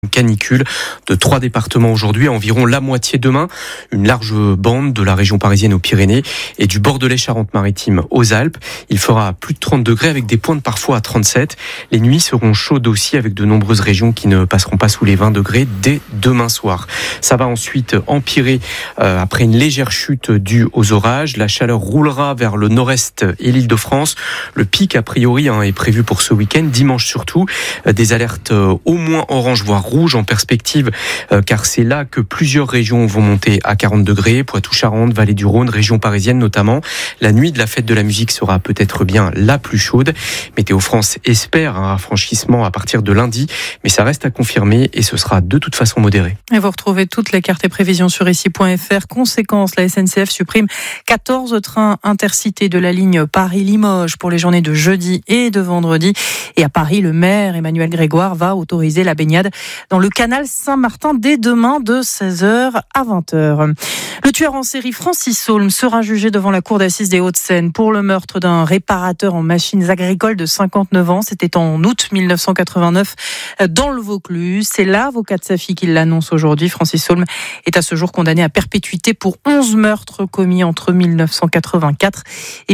Canicule de 3 départements aujourd'hui, environ la moitié demain. Une large bande de la région parisienne aux Pyrénées et du Bordelais Charente-Maritime aux Alpes. Il fera plus de 30 degrés avec des pointes parfois à 37. Les nuits seront chaudes aussi avec de nombreuses régions qui ne passeront pas sous les 20 degrés dès demain soir. Ça va ensuite empirer après une légère chute due aux orages. La chaleur roulera vers le nord-est et l'Île-de-France. Le pic a priori est prévu pour ce week-end, dimanche surtout. Des alertes au moins orange voire rouge en perspective car c'est là que plusieurs régions vont monter à 40 degrés, Poitou-Charentes, Vallée du Rhône, région parisienne notamment. La nuit de la fête de la musique sera peut-être bien la plus chaude. Météo France espère un rafraîchissement à partir de lundi, mais ça reste à confirmer et ce sera de toute façon modéré. Et vous retrouvez toutes les cartes et prévisions sur ici.fr. Conséquence, la SNCF supprime 14 trains intercités de la ligne Paris-Limoges pour les journées de jeudi et de vendredi. Et à Paris, le maire Emmanuel Grégoire va autoriser la baignade dans le canal Saint-Martin dès demain de 16h à 20h. Le tueur en série Francis Saulme sera jugé devant la cour d'assises des Hauts-de-Seine pour le meurtre d'un réparateur en machines agricoles de 59 ans. C'était en août 1989 dans le Vaucluse. C'est l'avocat de sa fille qui l'annonce aujourd'hui. Francis Saulme est à ce jour condamné à perpétuité pour 11 meurtres commis entre 1984 et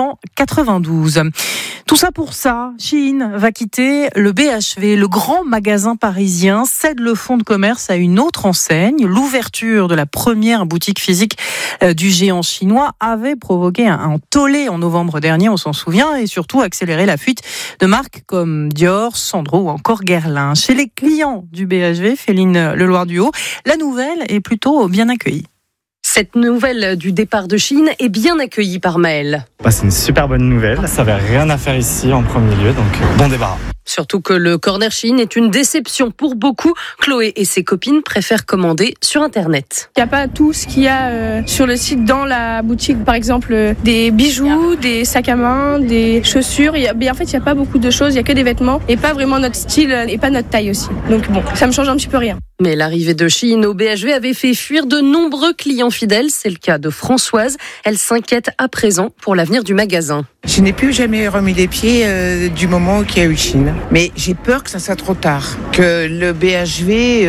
1992. Tout ça pour ça, Shein va quitter le BHV, le grand magasin parisien, cède le fonds de commerce à une autre enseigne. L'ouverture de la première boutique physique du géant chinois avait provoqué un tollé en novembre dernier, on s'en souvient, et surtout accéléré la fuite de marques comme Dior, Sandro ou encore Guerlain. Chez les clients du BHV, Féline Leloir-Duhaut, la nouvelle est plutôt bien accueillie. Cette nouvelle du départ de Shein est bien accueillie par Maël. C'est une super bonne nouvelle. Ça n'avait rien à faire ici en premier lieu, donc bon débarras. Surtout que le corner Shein est une déception pour beaucoup. Chloé et ses copines préfèrent commander sur Internet. Il n'y a pas tout ce qu'il y a sur le site dans la boutique. Par exemple, des bijoux, des sacs à main, des chaussures. En fait, il n'y a pas beaucoup de choses. Il n'y a que des vêtements et pas vraiment notre style et pas notre taille aussi. Donc bon, ça me change un petit peu rien. Mais l'arrivée de Shein au BHV avait fait fuir de nombreux clients fidèles. C'est le cas de Françoise. Elle s'inquiète à présent pour l'avenir du magasin. Je n'ai plus jamais remis les pieds du moment qu'il y a eu Shein. Mais j'ai peur que ça soit trop tard, que le BHV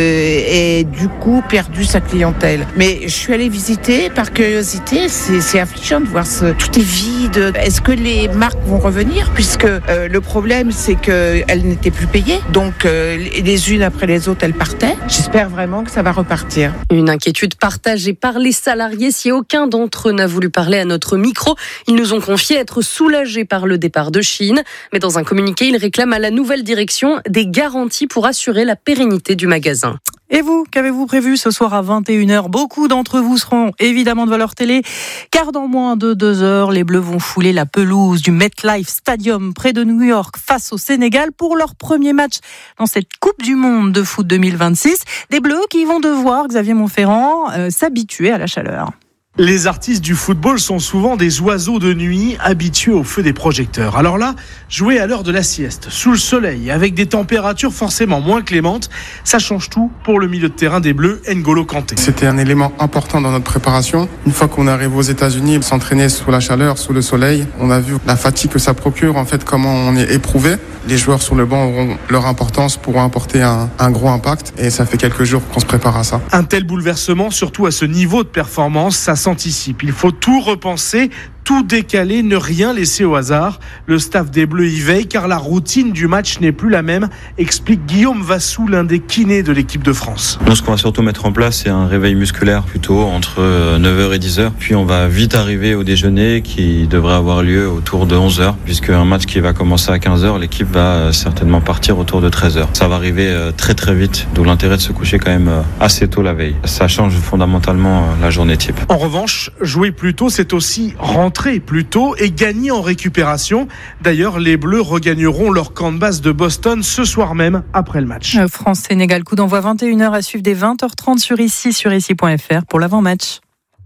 ait du coup perdu sa clientèle. Mais je suis allée visiter par curiosité, c'est affligeant de voir tout est vide. Est-ce que les marques vont revenir? Puisque le problème c'est qu'elles n'étaient plus payées, donc les unes après les autres elles partaient. J'espère vraiment que ça va repartir. Une inquiétude partagée par les salariés. Si aucun d'entre eux n'a voulu parler à notre micro, ils nous ont confié être soulagés par le départ de Shein. Mais dans un communiqué, ils réclament à la nouvelle direction des garanties pour assurer la pérennité du magasin. Et vous, qu'avez-vous prévu ce soir à 21h? Beaucoup d'entre vous seront évidemment devant leur télé, car dans moins de 2 heures, les Bleus vont fouler la pelouse du MetLife Stadium près de New York face au Sénégal pour leur premier match dans cette Coupe du Monde de foot 2026. Des Bleus qui vont devoir, Xavier Monferrand, s'habituer à la chaleur. Les artistes du football sont souvent des oiseaux de nuit habitués au feu des projecteurs. Alors là, jouer à l'heure de la sieste, sous le soleil, avec des températures forcément moins clémentes, ça change tout pour le milieu de terrain des Bleus, N'Golo Kanté. C'était un élément important dans notre préparation. Une fois qu'on arrive aux États-Unis, s'entraîner sous la chaleur, sous le soleil, on a vu la fatigue que ça procure, en fait, comment on est éprouvé. Les joueurs sur le banc auront leur importance, pourront apporter un gros impact, et ça fait quelques jours qu'on se prépare à ça. Un tel bouleversement, surtout à ce niveau de performance, ça s'anticipe. Il faut tout repenser, tout décaler, ne rien laisser au hasard. Le staff des Bleus y veille car la routine du match n'est plus la même, explique Guillaume Vassou, l'un des kinés de l'équipe de France. Nous, ce qu'on va surtout mettre en place, c'est un réveil musculaire plutôt entre 9h et 10h. Puis on va vite arriver au déjeuner qui devrait avoir lieu autour de 11h, puisque un match qui va commencer à 15h, l'équipe va certainement partir autour de 13h. Ça va arriver très très vite, d'où l'intérêt de se coucher quand même assez tôt la veille. Ça change fondamentalement la journée type. En revanche, jouer plus tôt, c'est aussi rentrer plus tôt et gagner en récupération. D'ailleurs, les Bleus regagneront leur camp de base de Boston ce soir même après le match. France-Sénégal, coup d'envoi 21h à suivre dès 20h30 sur ici.fr pour l'avant-match.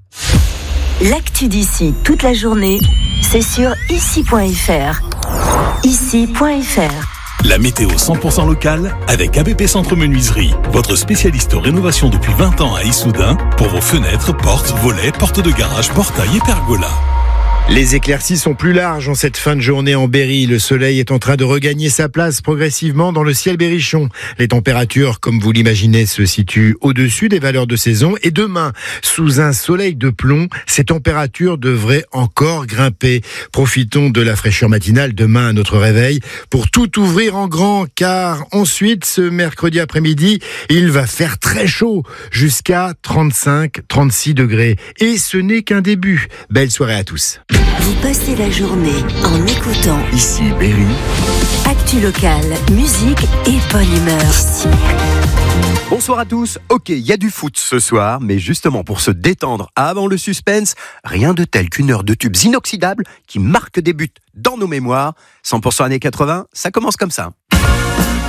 L'actu d'ici toute la journée, c'est sur ici.fr. Ici.fr. La météo 100% locale avec ABP Centre Menuiserie, votre spécialiste rénovation depuis 20 ans à Issoudun pour vos fenêtres, portes, volets, portes de garage, portails et pergolas. Les éclaircies sont plus larges en cette fin de journée en Berry. Le soleil est en train de regagner sa place progressivement dans le ciel berrichon. Les températures, comme vous l'imaginez, se situent au-dessus des valeurs de saison. Et demain, sous un soleil de plomb, ces températures devraient encore grimper. Profitons de la fraîcheur matinale demain à notre réveil pour tout ouvrir en grand, car ensuite, ce mercredi après-midi, il va faire très chaud, jusqu'à 35-36 degrés. Et ce n'est qu'un début. Belle soirée à tous. Vous passez la journée en écoutant Ici Berry. Actu locale, musique et bonne humeur. Bonsoir à tous. Ok, il y a du foot ce soir, mais justement pour se détendre avant le suspense, rien de tel qu'une heure de tubes inoxydables qui marquent des buts dans nos mémoires. 100% années 80, ça commence comme ça.